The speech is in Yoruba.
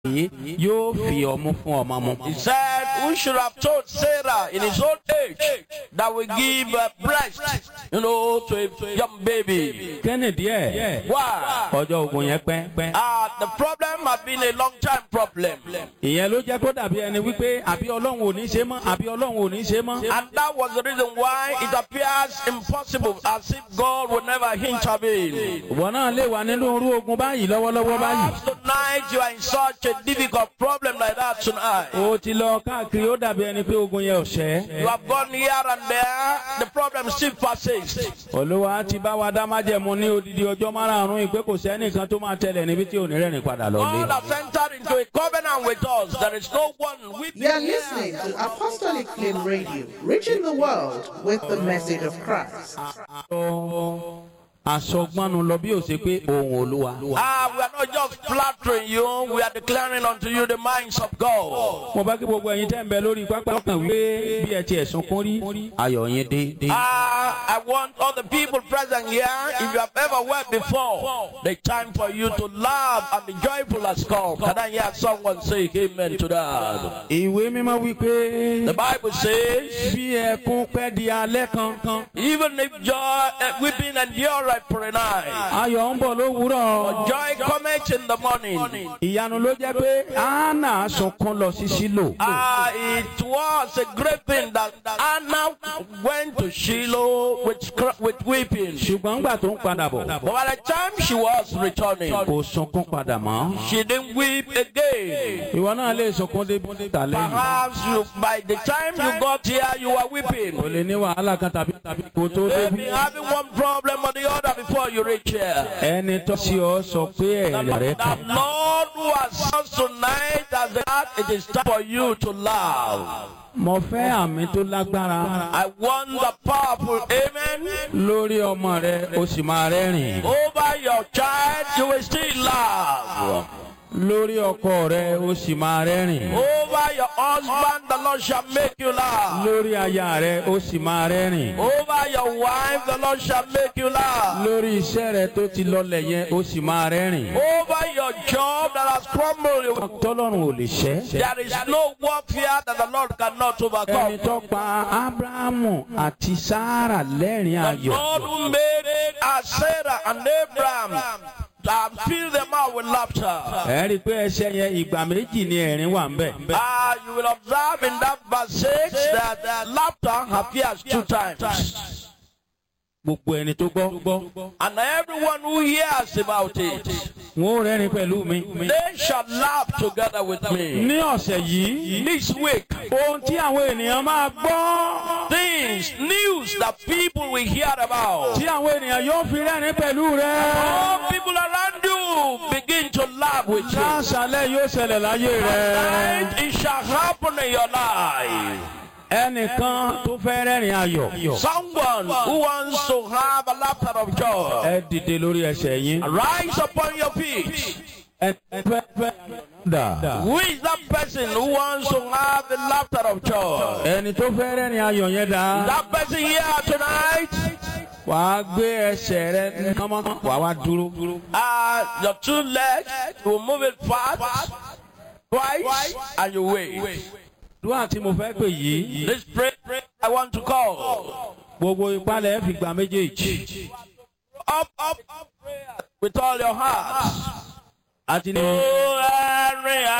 yóò fi ọmú fún ọmọ mu. He said, who should have told Sarah in his old age that we give breast, to a young baby? Kennedy ẹ̀. Why? Ọjọ́ ogun yẹn pẹ́. The problem has been a long time problem. Ìyẹn ló jẹ́ kó dàbí ẹni wípé àbí Ọlọ́run ò ní ṣe mọ́, àbí Ọlọ́run ò ní ṣe mọ́. And that was the reason why it appears impossible, as if God would never intervene. Ìwọ náà lè wà nínú orú ogun báyìí lọ́wọ́lọ́wọ́ báyìí. Perhaps tonight you are in such a difficult problem like that tonight. O ti lọ káàkiri ó dàbí ẹni pé ogun yẹn ò ṣẹ́. You have gone here and there, the problem still persists. Olúwa ti bá wa dá májẹ̀mú ní odidi ọjọ́ márùn-ún ìpè kò sẹ́nìkan tó máa tẹ̀lé níbi tí ò ní rẹ́rìn padà lọ lé. God has entered into a covenant with us. There is no one with You are listening to Apostolic Flame Radio, reaching the world with the message of Christ. Àsọgbọ́nu lọ bí ó ṣe pé ohùn Olúwa. we are not just flattering you, we are declaring unto you the minds of God. Mo bá kí gbogbo ẹ̀yin tẹ́ ń bẹ lórí pápá kan wí bí ẹ ti ẹ̀sùn kún rí ayọ̀ yín dé. I want all the people present here, if you have ever wept before, the time for you to laugh and be joyful has come. Can I hear someone say amen to that? Ìwé mímọ́ wí pé The Bible says, bí ẹkún pẹ́ di alẹ́ kan. even if joy, weeping endure for a night, Ayọ̀ ń bọ̀ lówùúrọ̀. joy cometh in the morning. Ìyanu ló jẹ́ pé Hánà sunkún lọ sí Ṣílò. It was a great thing that Anna went to Shiloh with weeping. Ṣùgbọ́n ńgbà tó ń padà bọ̀, But by the time she was returning, kò sunkún padà mọ́. she didn't weep again. Ìwọ náà lè sunkún débi tà lẹ́yìn. Perhaps by the time you got here, you were weeping. Kò lè ní wàhálà kan tàbí kò tó Maybe débi. having one problem or the other before you reach here. Ẹni tó sí ọ sọ pé ẹ̀rẹ̀ rẹ̀ The kàn. Lord who has us tonight has that it is time for you to laugh. Mo fẹ́ àmì tó lágbára. I want the powerful amen. Lórí ọmọ rẹ, o sì máa rẹ́rìn. Over your child, you will still laugh. Lórí ọkọ rẹ, o sì máa rẹ́rìn. Over your husband, the Lord shall make you laugh. Lórí aya rẹ, o sì máa rẹ́rìn. Over your wife, the Lord shall make you laugh. Lórí iṣẹ́ rẹ tó ti lọlẹ̀ yẹn, o sì máa rẹ́rìn. Over your job that has crumbled, Tọ́lọ́run ò lè ṣẹ́. there is no warfare that the Lord cannot overcome. Ẹni tó pa Ábúráhámù àti Sárà lẹ́rìn ayọ̀. God who made Sarah and Abraham and fill them out with laughter. Ẹ rí i pé ẹsẹ̀ yẹn ìgbà méjì ni ẹ̀rín wà ń bẹ̀. You will observe in that verse 6 that laughter appears 2 times. Gbogbo ẹni tó gbọ́. And everyone who hears about it, Wọ́n ó rẹ́rìn pẹ̀lú mi. they shall laugh together with me. Ní ọ̀sẹ̀ yìí, This week, ohun tí àwọn ènìyàn máa gbọ́. things, news that people will hear about. Tí àwọn ènìyàn yóò fi rẹ́rìn pẹ̀lú rẹ. All people around you begin to laugh with you. Láṣálẹ̀ yóò ṣẹlẹ̀ láyé rẹ. And it shall happen in your life. Ẹnìkan tó fẹ́ rẹ́rìn ayọ̀. Someone who wants to have a laughter of joy, Ẹ dìde lórí ẹsẹ̀ yín. rise upon your feet. Ẹ fẹ́ dà. Who is that person who wants to have the laughter of joy? Ẹni tó fẹ́ rẹ́rìn ayọ̀ yẹn dà. That person here tonight, Wàá gbé ẹsẹ̀ rẹ kánmọ́. Wàá wá dúró. your 2 legs, you will move it fast, twice, and you wait. Dúwà tí mo fẹ́ pè yìí. This prayer I want to call. Gbogbo ìpalẹ̀ fi gbà méjèèjì. Up, prayer with all your heart. Àti ní. Oh, Henry,